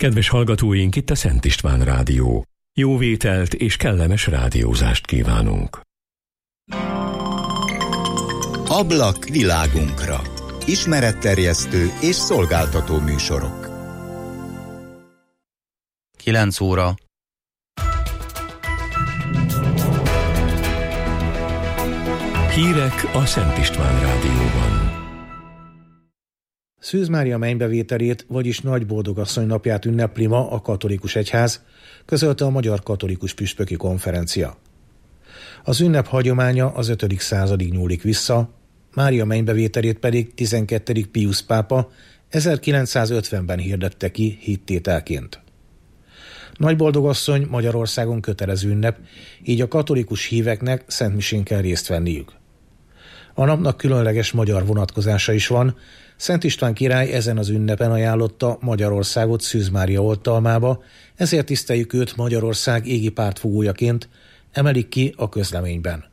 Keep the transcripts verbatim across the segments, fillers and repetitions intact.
Kedves hallgatóink, itt a Szent István Rádió. Jó vételt és kellemes rádiózást kívánunk. Ablak világunkra. Ismeretterjesztő és szolgáltató műsorok. kilenc óra. Hírek a Szent István Rádióban. Szűz Mária mennybevételét, vagyis Nagy Boldogasszony napját ünnepli ma a katolikus egyház, közölte a Magyar Katolikus Püspöki Konferencia. Az ünnep hagyománya az ötödik századig nyúlik vissza, Mária mennybevételét pedig tizenkettedik Piusz pápa ezerkilencszázötvenben hirdette ki hittételként. Nagy Boldogasszony Magyarországon kötelező ünnep, így a katolikus híveknek szentmisén kell részt venniük. A napnak különleges magyar vonatkozása is van. Szent István király ezen az ünnepen ajánlotta Magyarországot Szűz Mária oltalmába, ezért tiszteljük őt Magyarország égi pártfogójaként, emelik ki a közleményben.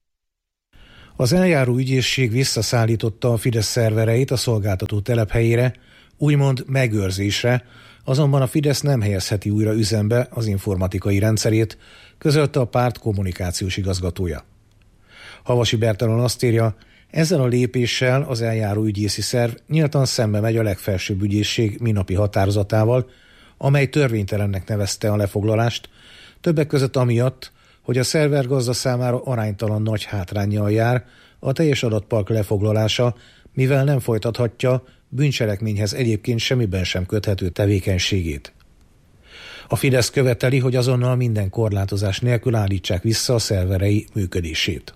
Az eljáró ügyészség visszaszállította a Fidesz szervereit a szolgáltató telephelyére, úgymond megőrzésre, azonban a Fidesz nem helyezheti újra üzembe az informatikai rendszerét, közölte a párt kommunikációs igazgatója. Havasi Bertalan azt írja, ezzel a lépéssel az eljáró ügyészi szerv nyíltan szembe megy a legfelsőbb ügyészség minapi határozatával, amely törvénytelennek nevezte a lefoglalást, többek között amiatt, hogy a szervergazda számára aránytalan nagy hátránnyal jár a teljes adatpark lefoglalása, mivel nem folytathatja bűncselekményhez egyébként semmiben sem köthető tevékenységét. A Fidesz követeli, hogy azonnal minden korlátozás nélkül állítsák vissza a szerverei működését.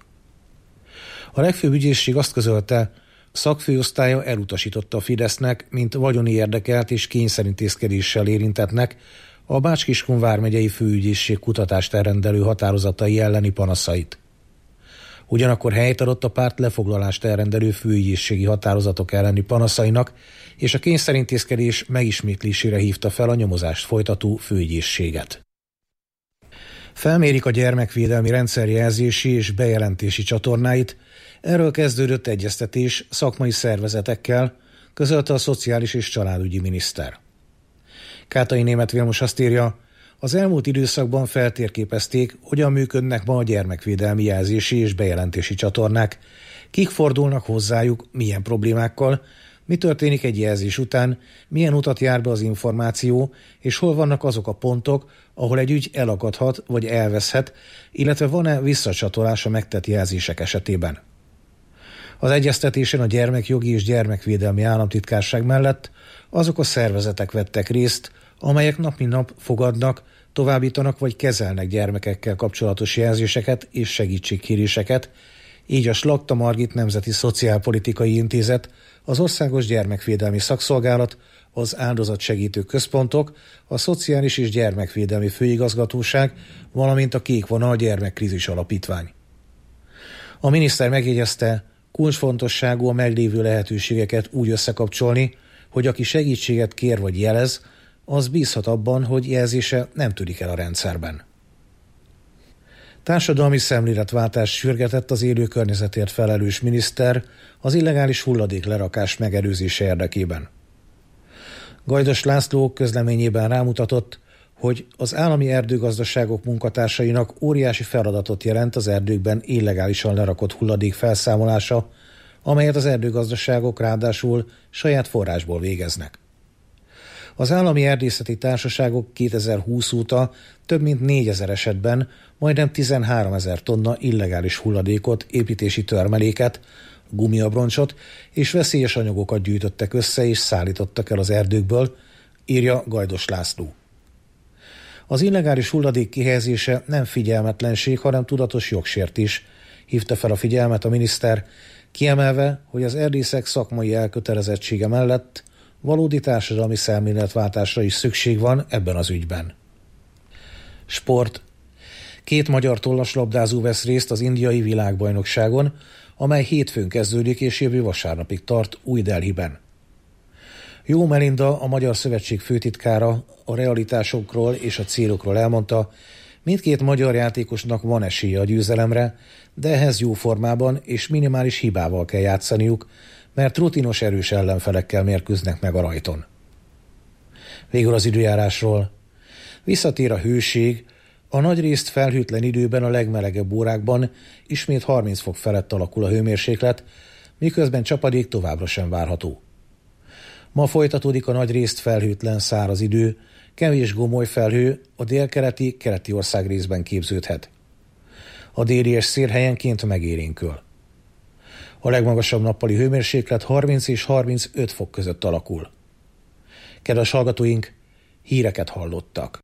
A legfőbb ügyészség azt közölte, szakfőosztálya elutasította a Fidesznek, mint vagyoni érdekelt és kényszerintézkedéssel érintettnek a Bács-Kiskun vármegyei főügyészség kutatást elrendelő határozatai elleni panaszait. Ugyanakkor helyt adott a párt lefoglalást elrendelő főügyészségi határozatok elleni panaszainak, és a kényszerintézkedés megismétlésére hívta fel a nyomozást folytató főügyészséget. Felmérik a gyermekvédelmi rendszerjelzési és bejelentési csatornáit, erről kezdődött egyeztetés szakmai szervezetekkel, közölte a Szociális és Családügyi miniszter. Kátai Németh Vilmos azt írja, az elmúlt időszakban feltérképezték, hogyan működnek ma a gyermekvédelmi jelzési és bejelentési csatornák, kik fordulnak hozzájuk, milyen problémákkal, mi történik egy jelzés után, milyen utat jár be az információ, és hol vannak azok a pontok, ahol egy ügy elakadhat vagy elveszhet, illetve van-e visszacsatolás a megtett jelzések esetében. Az egyeztetésen a Gyermekjogi és Gyermekvédelmi Államtitkárság mellett azok a szervezetek vettek részt, amelyek nap mint nap fogadnak, továbbítanak vagy kezelnek gyermekekkel kapcsolatos jelzéseket és segítségkéréseket, így a Slakta Margit Nemzeti Szociálpolitikai Intézet, az Országos Gyermekvédelmi Szakszolgálat, az Áldozatsegítő Központok, a Szociális és Gyermekvédelmi Főigazgatóság, valamint a Kék Vonal Gyermekkrízis Alapítvány. A miniszter megjegyezte, kulcsfontosságú a meglévő lehetőségeket úgy összekapcsolni, hogy aki segítséget kér vagy jelez, az bízhat abban, hogy jelzése nem tűnik el a rendszerben. Társadalmi szemléletváltást sürgetett az élő környezetért felelős miniszter az illegális hulladéklerakás megelőzése érdekében. Gajdos László közleményében rámutatott, hogy az állami erdőgazdaságok munkatársainak óriási feladatot jelent az erdőkben illegálisan lerakott hulladék felszámolása, amelyet az erdőgazdaságok ráadásul saját forrásból végeznek. Az állami erdészeti társaságok kétezer-húsz óta több mint négyezer esetben majdnem tizenháromezer tonna illegális hulladékot, építési törmeléket, gumiabroncsot és veszélyes anyagokat gyűjtöttek össze és szállítottak el az erdőkből, írja Gajdos László. Az illegális hulladék kihelyezése nem figyelmetlenség, hanem tudatos jogsértés, hívta fel a figyelmet a miniszter, kiemelve, hogy az erdészek szakmai elkötelezettsége mellett valódi társadalmi szemléletváltásra is szükség van ebben az ügyben. Sport. Két magyar tollaslabdázó vesz részt az indiai világbajnokságon, amely hétfőn kezdődik és jövő vasárnapig tart Új-Delhiben. Jó Melinda, a Magyar Szövetség főtitkára a realitásokról és a célokról elmondta, mindkét magyar játékosnak van esélye a győzelemre, de ehhez jó formában és minimális hibával kell játszaniuk, mert rutinos erős ellenfelekkel mérkőznek meg a rajton. Végül az időjárásról. Visszatér a hőség, a nagyrészt felhőtlen időben a legmelegebb órákban ismét harminc fok felett alakul a hőmérséklet, miközben csapadék továbbra sem várható. Ma folytatódik a nagyrészt felhőtlen száraz idő, kevés gomoly felhő a délkeleti, keleti ország részben képződhet. A déli és szélhelyenként megélénkül. A legmagasabb nappali hőmérséklet harminc és harmincöt fok között alakul. Kedves hallgatóink, híreket hallottak.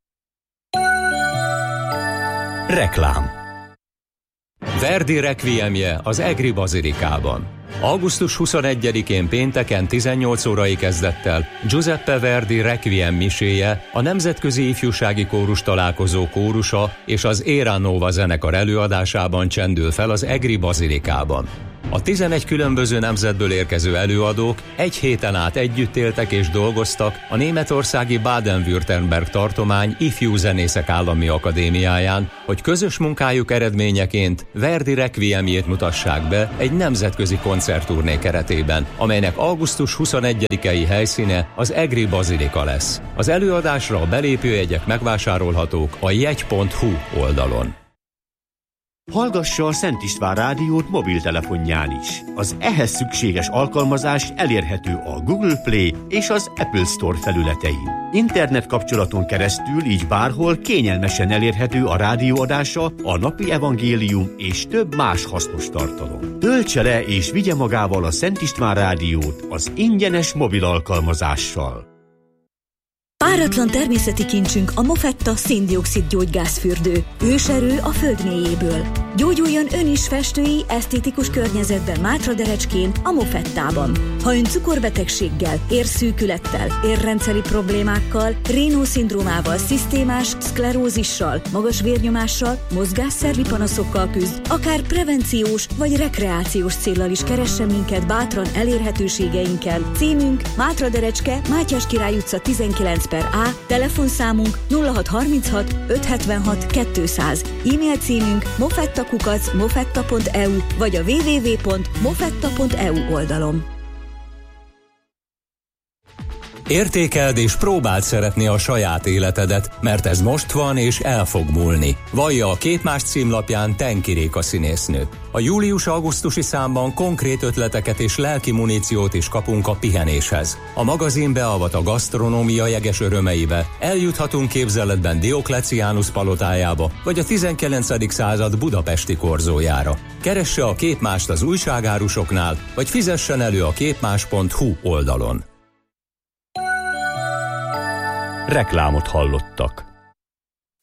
Reklám. Verdi rekviemje az Egri Bazilikában. augusztus huszonegyedikén pénteken tizennyolc órai kezdettel Giuseppe Verdi requiem miséje, a Nemzetközi Ifjúsági Kórus Találkozó kórusa és az Era Nova zenekar előadásában csendül fel az Egri Bazilikában. A tizenegy különböző nemzetből érkező előadók egy héten át együtt éltek és dolgoztak a németországi Baden-Württemberg tartomány Ifjú Zenészek Állami Akadémiáján, hogy közös munkájuk eredményeként Verdi requiemjét mutassák be egy nemzetközi koncertturné keretében, amelynek augusztus huszonegyedikei helyszíne az Egri Bazilika lesz. Az előadásra a belépőjegyek megvásárolhatók a jegy pont hu oldalon. Hallgassa a Szent István rádiót mobiltelefonján is. Az ehhez szükséges alkalmazás elérhető a Google Play és az Apple Store felületein. Internet kapcsolaton keresztül így bárhol kényelmesen elérhető a rádióadása, a napi evangélium és több más hasznos tartalom. Töltse le és vigye magával a Szent István rádiót az ingyenes mobil alkalmazással. Páratlan természeti kincsünk a Mofetta szén-dioxid gyógygázfürdő. Őserő a föld mélyéből. Gyógyuljon ön is festői, esztétikus környezetben Mátraderecskén, a Mofettában. Ha ön cukorbetegséggel, érszűkülettel, érrendszeri problémákkal, Raynaud-szindrómával, szisztémás szklerózissal, magas vérnyomással, mozgásszervi panaszokkal küzd, akár prevenciós vagy rekreációs céllal is keressen minket bátran elérhetőségeinken. Címünk Mátraderecske, Mátyás Király utca tizenkilenc per A, telefonszámunk nulla hat harminchat ötszázhetvenhat kétszáz, e-mail címünk mofettakukac mofetta pont e u vagy a double-u double-u double-u pont mofetta pont e u oldalon. Értékeld és próbáld szeretni a saját életedet, mert ez most van és el fog múlni. Vallja a Képmás címlapján Tenki Réka színésznő. A július-augusztusi számban konkrét ötleteket és lelki muníciót is kapunk a pihenéshez. A magazin beavat a gasztronómia jeges örömeibe, eljuthatunk képzeletben Diokleciánus palotájába, vagy a tizenkilencedik század budapesti korzójára. Keresse a Képmást az újságárusoknál, vagy fizessen elő a képmás pont hu oldalon. Reklámot hallottak.